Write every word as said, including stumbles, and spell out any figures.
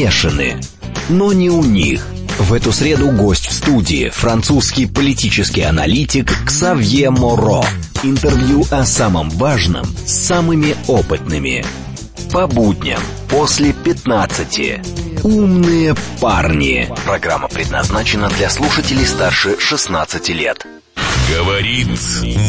смешаны, но не у них. В эту среду гость в студии — французский политический аналитик Ксавье Моро. Интервью о самом важном с самыми опытными. По будням после пятнадцати. Умные парни. Программа предназначена для слушателей старше шестнадцати лет. Говорит